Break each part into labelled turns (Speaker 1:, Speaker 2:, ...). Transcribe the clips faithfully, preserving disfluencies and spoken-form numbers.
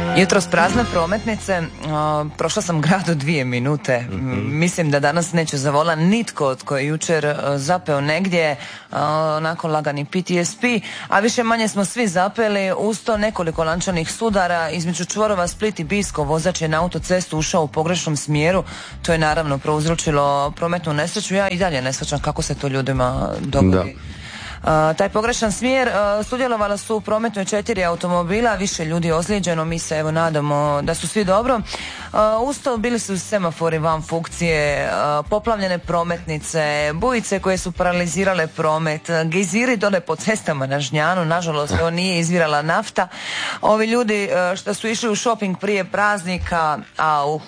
Speaker 1: Jutros prazne prometnice, o, prošla sam grad u dvije minute. Mm-hmm. Mislim da danas neće za volan nitko tko je jučer o, zapeo negdje, o, nakon lagani P T S P, a više manje smo svi zapeli, uz to nekoliko lančanih sudara između čvorova Split i Bisko. Vozač je na autocestu ušao u pogrešnom smjeru, to je naravno prouzročilo prometnu nesreću. Ja i dalje ne shvaćam kako se to ljudima dogodi. Da. Uh, taj pogrešan smjer, uh, sudjelovala su u prometnoj četiri automobila, više ljudi ozlijeđeno, mi se evo nadamo da su svi dobro. Uh, Usto bili su semafori van funkcije, uh, poplavljene prometnice, bujice koje su paralizirale promet, gejziri dole po cestama na Žnjanu, nažalost ovo nije izvirala nafta. Ovi ljudi uh, što su išli u shopping prije praznika, au,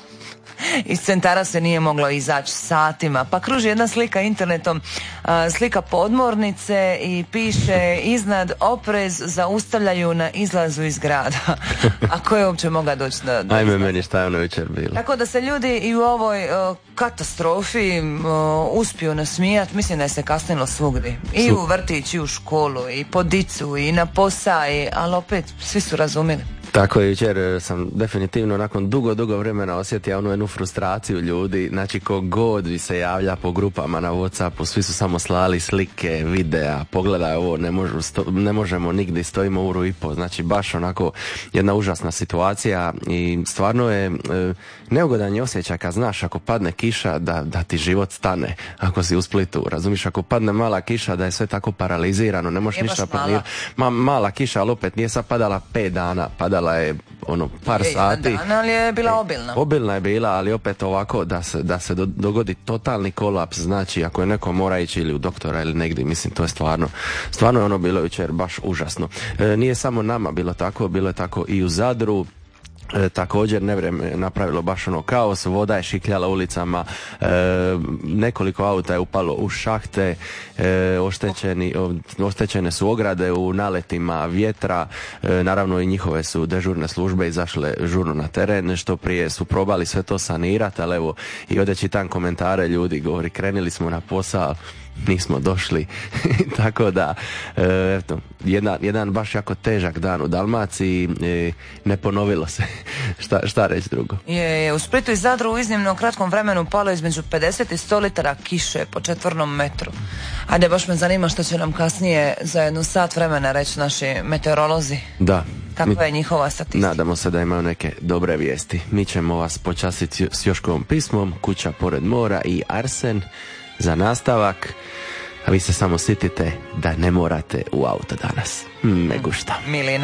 Speaker 1: iz centara se nije moglo izaći satima, pa kruži jedna slika internetom, slika podmornice i piše iznad: oprez, zaustavljaju na izlazu iz grada. A ko je uopće mogao doći do, do
Speaker 2: Ajme meni šta je ono jučer bilo.
Speaker 1: Tako da se ljudi i u ovoj uh, katastrofi uh, uspiju nasmijati. Mislim da je se kasnilo svugdje, i Su. u vrtić, i u školu, i po dicu, i na posao, i, ali opet svi su razumjeli.
Speaker 2: Tako je, jučer sam definitivno nakon dugo, dugo vremena osjetio onu jednu frustraciju ljudi, znači ko god vi se javlja po grupama na Whatsappu, svi su samo slali slike, videa, pogledaj ovo, ne, možu, sto, ne možemo nigdje, stojimo uru i po, znači baš onako jedna užasna situacija i stvarno je e, neugodan je osjećaj kad znaš ako padne kiša da, da ti život stane, ako si u Splitu, razumiš, ako padne mala kiša da je sve tako paralizirano, ne možeš ništa planirati. Ma, mala kiša, ali opet nije sad padala pet dana, padala je ono par je, sati.
Speaker 1: Dan, ali je bila obilna.
Speaker 2: Obilna je bila, ali opet ovako da se, da se do, dogodi totalni kolaps, znači ako je neko mora ići ili u doktora ili negdje, mislim to je stvarno, stvarno je ono bilo jučer baš užasno. E, nije samo nama bilo tako, bilo je tako i u Zadru. E, također nevrijeme je napravilo baš ono kaos, voda je šikljala ulicama, e, nekoliko auta je upalo u šahte, e, oštećeni, o, oštećene su ograde u naletima vjetra, e, naravno i njihove su dežurne službe izašle žurno na teren, što prije su probali sve to sanirati, ali evo i ovdje čitam komentare ljudi, govori krenuli smo na posao, nismo došli. Tako da e, eto, jedan, jedan baš jako težak dan u Dalmaciji, e, ne ponovilo se. šta, šta reći drugo?
Speaker 1: Je, je, u Splitu i Zadru u iznimno kratkom vremenu palo između pedeset i sto litara kiše po četvornom metru. Ajde, baš me zanima što će nam kasnije za jednu sat vremena reći naši meteorolozi.
Speaker 2: Da.
Speaker 1: Kakva je njihova statistika?
Speaker 2: Nadamo se da imaju neke dobre vijesti. Mi ćemo vas počastiti s Joškovom pismom, Kuća pored mora i Arsen za nastavak, a vi se samo sjetite da ne morate u auto danas. Hmm, ne gušta.
Speaker 1: Milina.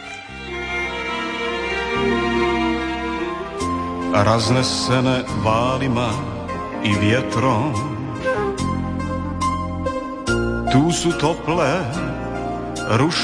Speaker 3: Raznesene valima i vjetrom, tu su tople ruše